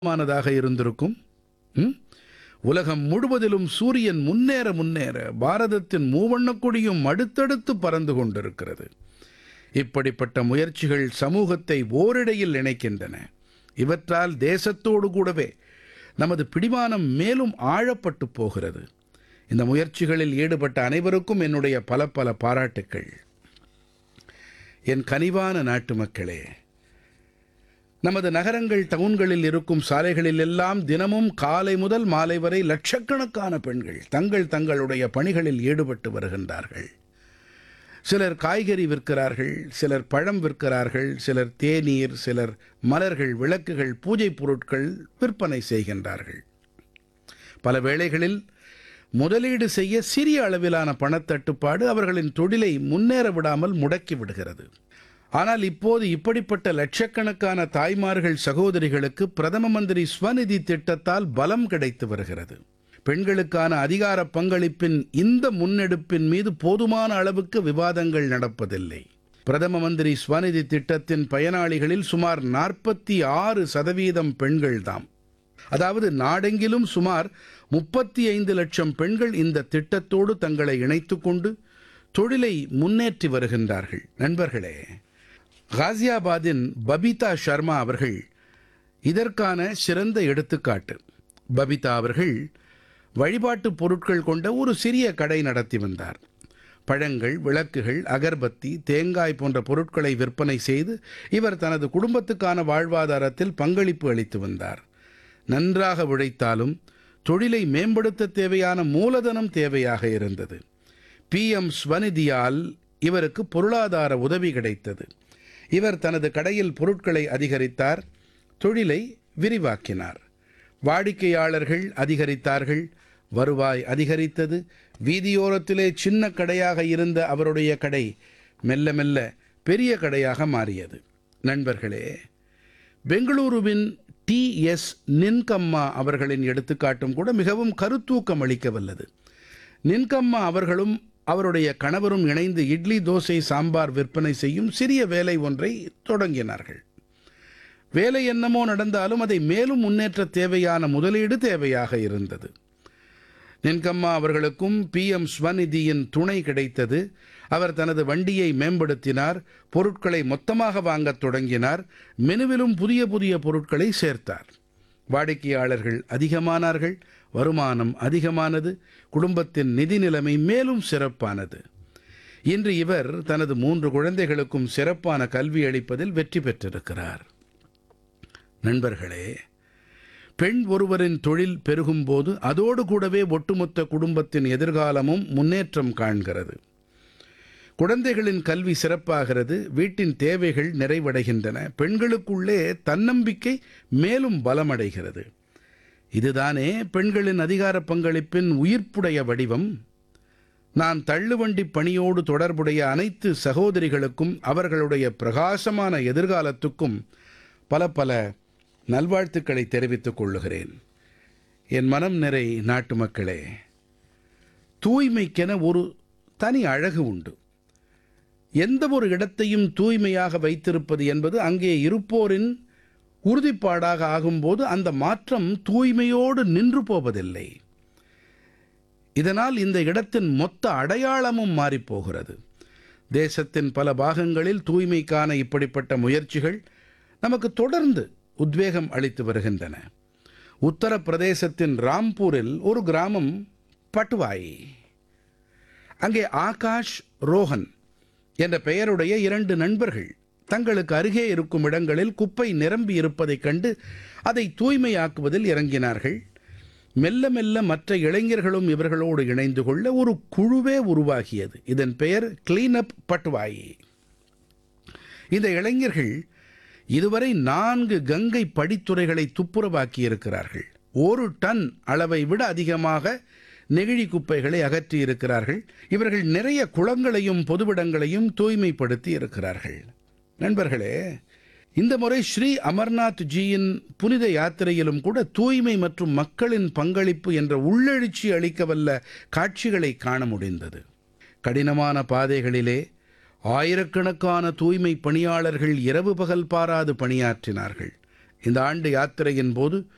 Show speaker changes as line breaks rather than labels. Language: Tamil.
மானதாக இருந்திருக்கும். ம்? உலகம் முழுவதிலும் சூரியன் முன்னேற முன்னேற பாரதத்தின் மூவண்ணக் கொடியும் அடுத்தடுத்து பறந்து கொண்டிருக்கிறது. இப்படிப்பட்ட முயற்சிகள் சமூகத்தை ஓரிழையில் இணைக்கின்றன. இவற்றால் தேசத்தோடு கூடவே நமது பிடிமானம் மேலும் ஆழப்பட்டு போகிறது. இந்த முயற்சிகளில் ஈடுபட்ட அனைவருக்கும் என்னுடைய பல பல பாராட்டுக்கள். என் கனிவான நாட்டு மக்களே, நமது நகரங்கள் டவுன்களில் இருக்கும் சாலைகளில் எல்லாம் தினமும் காலை முதல் மாலை வரை லட்சக்கணக்கான பெண்கள் தங்களுடைய பணிகளில் ஈடுபட்டு வருகின்றார்கள். சிலர் காய்கறி விற்கிறார்கள், சிலர் பழம் விற்கிறார்கள், சிலர் தேநீர், சிலர் மலர்கள், விளக்குகள், பூஜை பொருட்கள் விற்பனை செய்கின்றார்கள். பல வேளைகளில் முதலீடு செய்ய சிறிய அளவிலான பணத்தட்டுப்பாடு அவர்களின் தொழிலை முன்னேற விடாமல் முடக்கி விடுகிறது. ஆனால் இப்போது இப்படிப்பட்ட லட்சக்கணக்கான தாய்மார்கள், சகோதரிகளுக்கு பிரதம மந்திரி ஸ்வநிதி திட்டத்தால் பலம் கிடைத்து வருகிறது. பெண்களுக்கான அதிகார பங்களிப்பின் இந்த முன்னெடுப்பின் மீது போதுமான அளவுக்கு விவாதங்கள் நடப்பதில்லை. பிரதம மந்திரி ஸ்வநிதி திட்டத்தின் பயனாளிகளில் சுமார் 46% பெண்கள்தாம். அதாவது நாடெங்கிலும் சுமார் 35 லட்சம் பெண்கள் இந்த திட்டத்தோடு தங்களை இணைத்துக் கொண்டு தொழிலை முன்னேற்றி வருகின்றார்கள். நண்பர்களே, காசியாபாதின் பபிதா சர்மா அவர்கள் இதற்கான சிறந்த எடுத்துக்காட்டு. பபிதா அவர்கள் வழிபாட்டுப் பொருட்கள் கொண்ட ஒரு சிறிய கடை நடத்தி வந்தார். பழங்கள், விளக்குகள், அகர்பத்தி, தேங்காய் போன்ற பொருட்களை விற்பனை செய்து இவர் தனது குடும்பத்துக்கான வாழ்வாதாரத்தில் பங்களிப்பு அளித்து வந்தார். நன்றாக உழைத்தாலும் தொழிலை மேம்படுத்த தேவையான மூலதனம் தேவையாக இருந்தது. PM ஸ்வநிதியால் இவருக்கு பொருளாதார உதவி கிடைத்தது. இவர் தனது கடையில் பொருட்களை அதிகரித்தார், தொழிலை விரிவாக்கினார். வாடிக்கையாளர்கள் அதிகரித்தார்கள், வருவாய் அதிகரித்தது. வீதியோரத்திலே சின்ன கடையாக இருந்த அவருடைய கடை மெல்ல மெல்ல பெரிய கடையாக மாறியது. நண்பர்களே, பெங்களூருவின் TS நின்கம்மா அவர்களின் எடுத்துக்காட்டும் கூட மிகவும் கருத்தூக்கம் அளிக்க வல்லது. நின்கம்மா அவர்களும் அவருடைய கணவரும் இணைந்து இட்லி, தோசை, சாம்பார் விற்பனை செய்யும் சிறிய வேலை ஒன்றை தொடங்கினார்கள். வேலை என்னமோ நடந்தாலும் அதை மேலும் முன்னேற்ற தேவையான முதலீடு தேவையாக இருந்தது. நின்கம்மா அவர்களுக்கும் PM ஸ்வநிதியின் துணை கிடைத்தது. அவர் தனது வண்டியை மேம்படுத்தினார், பொருட்களை மொத்தமாக வாங்கத் தொடங்கினார், மெனுவிலும் புதிய புதிய பொருட்களை சேர்த்தார். வாடிக்கையாளர்கள் அதிகமானார்கள், வருமானம் அதிகமானது, குடும்பத்தின் நிதி நிலைமை மேலும் சிறப்பானது. இன்று இவர் தனது 3 குழந்தைகளுக்கும் சிறப்பான கல்வி அளிப்பதில் வெற்றி பெற்றிருக்கிறார். நண்பர்களே, பெண் ஒருவரின் தொழில் பெருகும் போது அதோடு கூடவே ஒட்டுமொத்த குடும்பத்தின் எதிர்காலமும் முன்னேற்றம் காண்கிறது. குழந்தைகளின் கல்வி சிறப்பாகிறது, வீட்டின் தேவைகள் நிறைவடைகின்றன, பெண்களுக்குள்ளே தன்னம்பிக்கை மேலும் பலமடைகிறது. இதுதானே பெண்களின் அதிகார பங்களிப்பின் உயிர்ப்புடைய வடிவம். நான் தள்ளுவண்டி பணியோடு தொடர்புடைய அனைத்து சகோதரிகளுக்கும் அவர்களுடைய பிரகாசமான எதிர்காலத்துக்கும் பல பல நல்வாழ்த்துக்களை தெரிவித்துக் கொள்ளுகிறேன். என் மனம் நிறை நாட்டு மக்களே, தூய்மைக்கென ஒரு தனி அழகு உண்டு. எந்த ஒரு இடத்தையும் தூய்மையாக வைத்திருப்பது என்பது அங்கே இருப்போரின் உறுதிப்பாடாக ஆகும்போது அந்த மாற்றம் தூய்மையோடு நின்று போவதில்லை. இதனால் இந்த இடத்தின் மொத்த அடையாளமும் மாறிப்போகிறது. தேசத்தின் பல பாகங்களில் தூய்மைக்கான இப்படிப்பட்ட முயற்சிகள் நமக்கு தொடர்ந்து உத்வேகம் அளித்து வருகின்றன. உத்தரப்பிரதேசத்தின் ராம்பூரில் ஒரு கிராமம் பட்வாயி. அங்கே ஆகாஷ், ரோஹன் என்ற பெயருடைய 2 நண்பர்கள் தங்களுக்கு அருகே இருக்கும் இடங்களில் குப்பை நிரம்பி இருப்பதைக் கண்டு அதை தூய்மையாக்குவதில் இறங்கினார்கள். மெல்ல மெல்ல மற்ற இளைஞர்களும் இவர்களோடு இணைந்து கொள்ள ஒரு குழுவே உருவாகியது. இதன் பெயர் கிளீன் அப் பட்வாயி. இந்த இளைஞர்கள் இதுவரை 4 கங்கை படித்துறைகளை துப்புரவாக்கி இருக்கிறார்கள். 1 டன் அளவை விட அதிகமாக நெகிழி குப்பைகளை அகற்றி இருக்கிறார்கள். இவர்கள் நிறைய குளங்களையும் பொதுவிடங்களையும் தூய்மைப்படுத்தி இருக்கிறார்கள். நண்பர்களே, இந்த முறை ஸ்ரீ அமர்நாத் ஜியின் புனித யாத்திரையிலும் கூட தூய்மை மற்றும் மக்களின் பங்களிப்பு என்ற உள்ளெழுச்சி அளிக்கவல்ல காட்சிகளை காண முடிந்தது. கடினமான பாதைகளிலே ஆயிரக்கணக்கான தூய்மை பணியாளர்கள் இரவு பகல் பாராது பணியாற்றினார்கள். இந்த ஆண்டு யாத்திரையின் போது